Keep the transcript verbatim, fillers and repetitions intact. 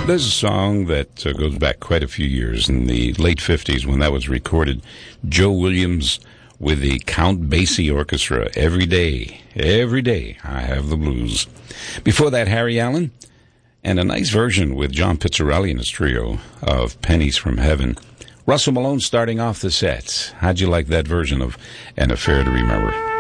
There's a song that uh, goes back quite a few years in the late fifties when that was recorded. Joe Williams with the Count Basie Orchestra. Every day, every day, I have the blues. Before that, Harry Allen, and a nice version with John Pizzarelli and his trio of Pennies from Heaven. Russell Malone starting off the set. How'd you like that version of An Affair to Remember?